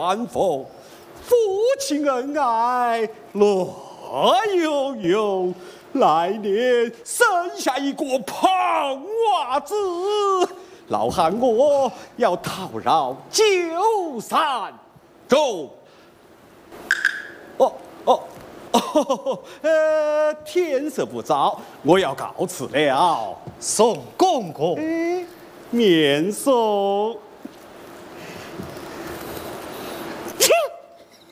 还否？夫妻恩爱乐悠悠，来年生下一个胖娃子，老汉我要讨饶9三州。天色不早，我要告辞了。 宋公公， 免送。